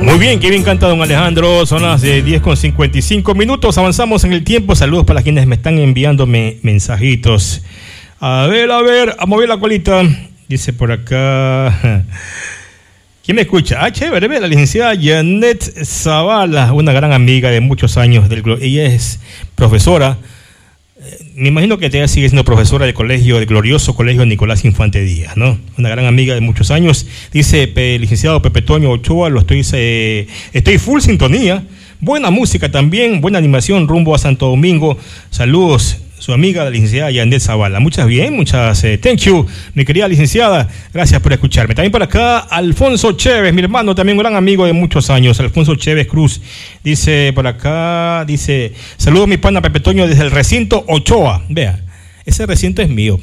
Muy bien, qué bien canta don Alejandro. Son las 10:55. Avanzamos en el tiempo. Saludos para quienes me están enviándome mensajitos. A ver, a mover la colita. Dice por acá. ¿Quién me escucha? Chévere, la licenciada Janet Zavala, una gran amiga de muchos años. Ella es profesora. Me imagino que ella sigue siendo profesora del glorioso colegio Nicolás Infante Díaz, ¿no? Una gran amiga de muchos años. Dice, licenciado Pepe Toño Ochoa, estoy full sintonía. Buena música también, buena animación rumbo a Santo Domingo. Saludos, su amiga la licenciada Yanet Zavala. Muchas, thank you, mi querida licenciada. Gracias por escucharme. También por acá, Alfonso Chévez, mi hermano, también un gran amigo de muchos años. Alfonso Chévez Cruz. Dice por acá, saludos mi pana Pepe Toño desde el recinto Ochoa. Vea, ese recinto es mío.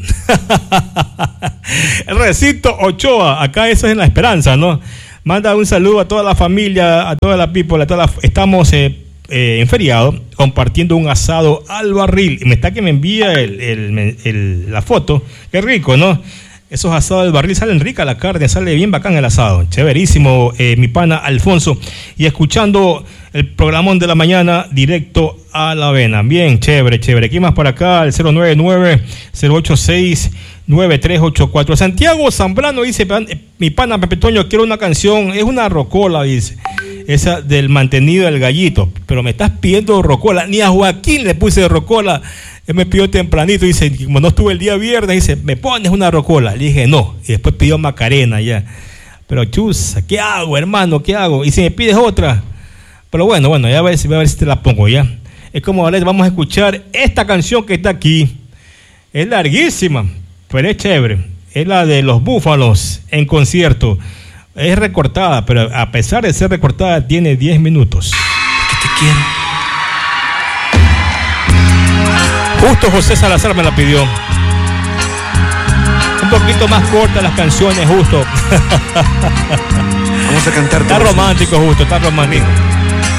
El recinto Ochoa, acá eso es en La Esperanza, ¿no? Manda un saludo a toda la familia, a toda la people, estamos en feriado, compartiendo un asado al barril. Y está que me envía la foto. Qué rico, ¿no? Esos asados al barril salen ricas, la carne sale bien bacán el asado. Chéverísimo, mi pana Alfonso. Y escuchando el programón de la mañana directo a la avena. Bien, chévere. ¿Quién más por acá? El 099-086-9384. Santiago Zambrano dice, mi pana Pepe Toño, quiero una canción. Es una rocola, dice. Esa del mantenido del gallito, pero me estás pidiendo rocola. Ni a Joaquín le puse rocola. Él me pidió tempranito, dice, como no estuve el día viernes, dice, ¿me pones una rocola? Le dije, no, y después pidió Macarena ya. Pero chusa, ¿qué hago, hermano? ¿Qué hago? Y si me pides otra, pero bueno, ya voy a ver si te la pongo ya. Es como, vamos a escuchar esta canción que está aquí. Es larguísima, pero es chévere. Es la de los Búfalos en concierto. Es recortada, pero a pesar de ser recortada, tiene 10 minutos. Que te quiero. Justo José Salazar me la pidió. Un poquito más corta las canciones, justo. Vamos a cantar. Está romántico, justo, está romántico.